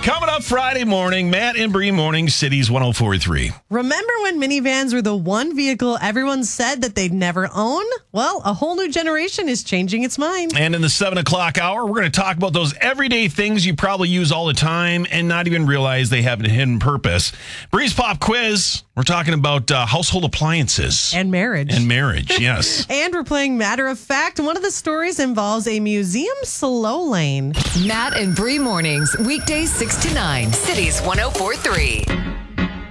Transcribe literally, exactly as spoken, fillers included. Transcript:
Coming up Friday morning, Matt and Bree Morning Cities one oh four point three. Remember when minivans were the one vehicle everyone said that they'd never own? Well, a whole new generation is changing its mind. And in the seven o'clock hour, we're going to talk about those everyday things you probably use all the time and not even realize they have a hidden purpose. Bree's Pop Quiz, we're talking about uh, household appliances. And marriage. And marriage, yes. And we're playing Matter of Fact. One of the stories involves a museum slow lane. Matt and Bree Mornings, weekdays six to nine, Cities one oh four point three.